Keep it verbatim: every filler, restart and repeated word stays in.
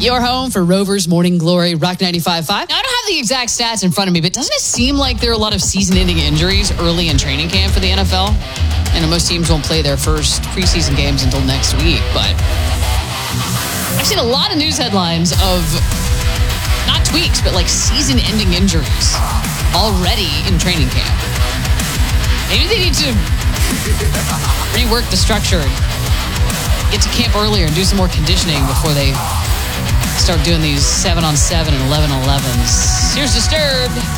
Your home for Rovers Morning Glory, Rock ninety-five point five. Now, I don't have the exact stats in front of me, but doesn't it seem like there are a lot of season-ending injuries early in training camp for the N F L? I know most teams won't play their first preseason games until next week, but I've seen a lot of news headlines of not tweaks, but like season-ending injuries already in training camp. Maybe they need to rework the structure, get to camp earlier and do some more conditioning before they start doing these seven on seven and eleven on elevens. Here's Disturbed.